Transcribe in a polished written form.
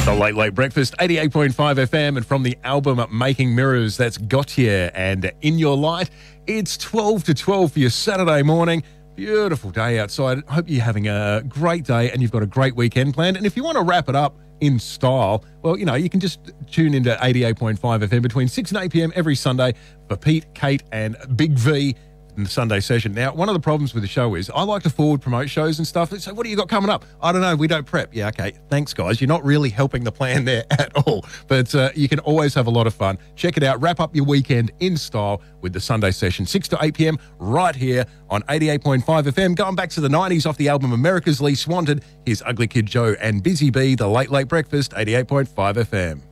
The Late Late Breakfast, 88.5 FM, and from the album Making Mirrors, that's Gautier and In Your Light. It's 12 to 12 for your Saturday morning. Beautiful day outside. Hope you're having a great day and you've got a great weekend planned. And if you want to wrap it up in style, well, you know, you can just tune into 88.5 FM between 6 and 8 p.m. every Sunday for Pete, Kate, and Big V in the Sunday session. Now, one of the problems with the show is I like to forward promote shows and stuff. So what do you got coming up? I don't know. We don't prep. Yeah, okay. Thanks, guys. You're not really helping the plan there at all. But you can always have a lot of fun. Check it out. Wrap up your weekend in style with the Sunday session, 6 to 8 p.m. right here on 88.5 FM. Going back to the 90s off the album America's Least Wanted, here's Ugly Kid Joe and Busy Bee, The Late Late Breakfast, 88.5 FM.